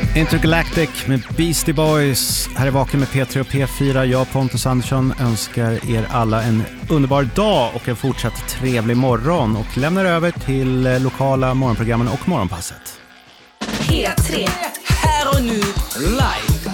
Intergalactic med Beastie Boys. Här är Vaken med P3 och P4. Jag, Pontus Andersson, önskar er alla en underbar dag och en fortsatt trevlig morgon och lämnar över till lokala morgonprogrammen och morgonpasset. P3, här och nu, live.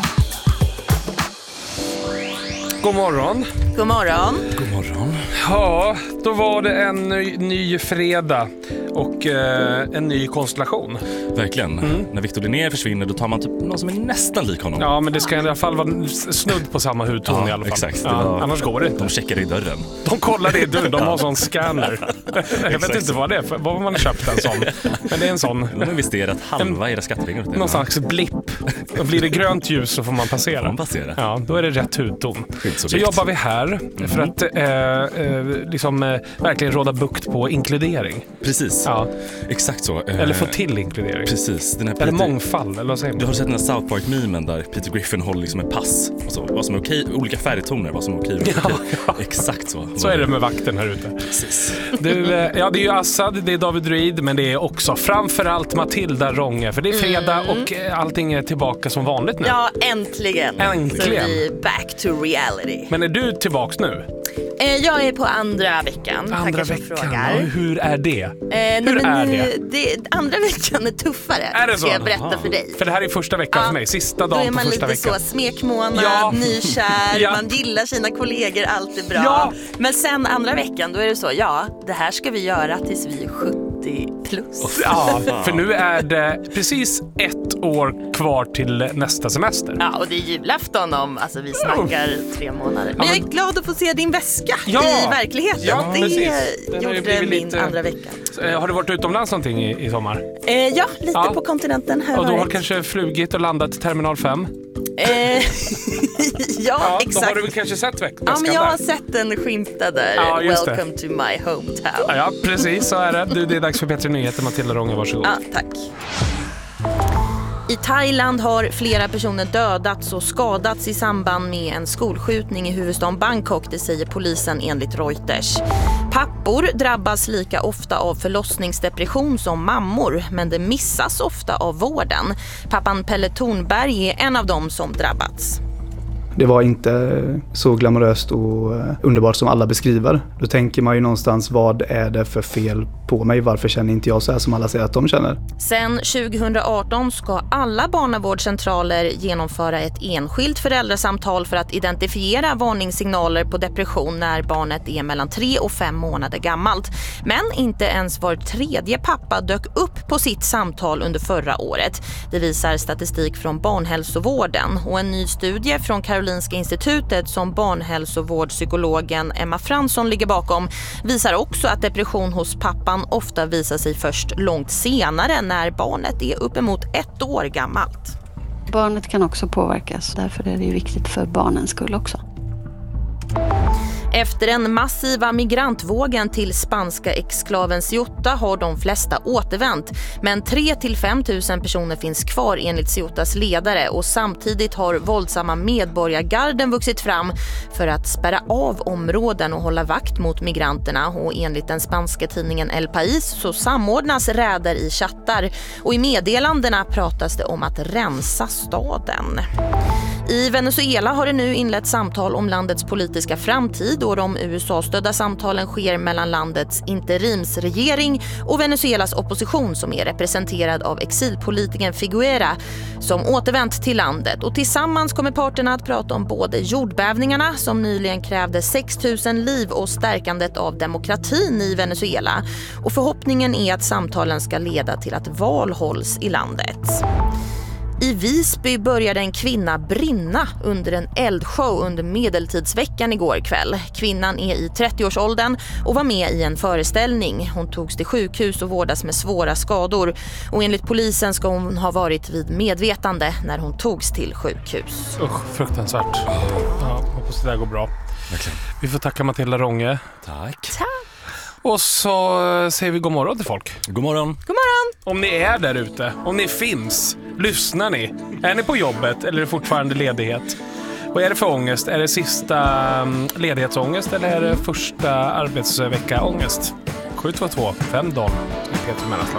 God morgon. God morgon. God morgon. Ja, då var det en ny fredag och en ny konstellation. Verkligen. När Victor Linnér försvinner, då tar man typ någon som är nästan lik honom. Ja, men det ska i alla fall vara snudd på samma hudton i alla fall. Exakt. Ja, annars går det inte. De checkar i dörren. De kollar det i dörren, de har sån scanner. Jag vet inte vad det är, vad man har köpt en sån. Men det är en sån. De har investerat halva era skattepengar. Någon slags blipp. Och blir det grönt ljus så får man passera. Man passerar. Ja, då är det rätt hudton. Så jobbar vi här för att verkligen råda bukt på inkludering. Precis. Ja. Exakt så. Eller få till inkludering. Precis. Den här eller mångfald, eller vad säger man? Du har sett den här South Park-memen där Peter Griffin håller liksom en pass. Och så, vad som är okej, olika färgtoner, vad som är okej. Ja. Exakt så. Så är det med vakten här ute. Precis. Du, ja, det är ju Assad, det är David Reed, men det är också framförallt Matilda Ronge. För det är fredag och allting är tillbaka som vanligt nu. Ja, äntligen. Äntligen. Så vi är back to reality. Men är du tillbaks nu? Jag är på andra veckan. Andra veckan, ja, hur är det? Andra veckan är tuffare. Är det så? Ska jag berätta för dig. För det här är första veckan för mig, sista dagen på första veckan. Då är man lite så smekmånad, nykär, man gillar sina kollegor, allt är bra. Ja. Men sen andra veckan, då är det så, det här ska vi göra tills vi är 70 plus. Ja, för nu är det precis 1 år kvar till nästa semester. Ja, och det är julafton om, alltså vi snackar 3 månader. Men jag är glad att få se din väska i verkligheten. Ja, det gjorde min andra vecka. Har du varit utomlands någonting i sommar? Ja, lite på kontinenten. Och då har kanske flugit och landat i Terminal 5? Ja, exakt. Då har du väl kanske sett väskan men jag har sett den skymta där. Ja, Welcome to my hometown. Ja, precis, så är det. Det är dags för P3 Nyheter. Matilda Ronge, varsågod. Ja, tack. I Thailand har flera personer dödats och skadats i samband med en skolskjutning i huvudstaden Bangkok, det säger polisen enligt Reuters. Pappor drabbas lika ofta av förlossningsdepression som mammor, men det missas ofta av vården. Pappan Pelle Thornberg är en av dem som drabbats. Det var inte så glamoröst och underbart som alla beskriver. Då tänker man ju någonstans, vad är det för fel på mig? Varför känner inte jag så här som alla säger att de känner? Sen 2018 ska alla barnavårdscentraler genomföra ett enskilt föräldrasamtal för att identifiera varningssignaler på depression när barnet är mellan 3 och 5 månader gammalt. Men inte ens var tredje pappa dök upp på sitt samtal under förra året. Det visar statistik från barnhälsovården, och en ny studie från Karolinska institutet som barnhälsovårdspsykologen Emma Fransson ligger bakom visar också att depression hos pappan ofta visar sig först långt senare när barnet är uppemot 1 år gammalt. Barnet kan också påverkas, därför är det viktigt för barnens skull också. Efter den massiva migrantvågen till spanska exklaven Ceuta har de flesta återvänt. Men 3-5 000 personer finns kvar enligt Ceutas ledare, och samtidigt har våldsamma medborgargarden vuxit fram för att spärra av områden och hålla vakt mot migranterna. Och enligt den spanska tidningen El País så samordnas räder i chattar, och i meddelandena pratas det om att rensa staden. I Venezuela har det nu inlett samtal om landets politiska framtid, och de USA-stödda samtalen sker mellan landets interimsregering och Venezuelas opposition som är representerad av exilpolitikern Figuera som återvänt till landet. Och tillsammans kommer parterna att prata om både jordbävningarna som nyligen krävde 6 000 liv och stärkandet av demokratin i Venezuela. Och förhoppningen är att samtalen ska leda till att val hålls i landet. I Visby började en kvinna brinna under en eldshow under medeltidsveckan igår kväll. Kvinnan är i 30-årsåldern och var med i en föreställning. Hon togs till sjukhus och vårdas med svåra skador. Och enligt polisen ska hon ha varit vid medvetande när hon togs till sjukhus. Fruktansvärt. Ja, hoppas det där går bra. Verkligen. Vi får tacka Matilda Ronge. Tack. Och så säger vi god morgon till folk. God morgon. God morgon! Om ni är där ute, om ni finns, lyssnar ni? Är ni på jobbet eller är det fortfarande ledighet? Vad är det för ångest? Är det sista ledighetsångest eller är det första arbetsvecka ångest? 722 5 Peter Mellanslag.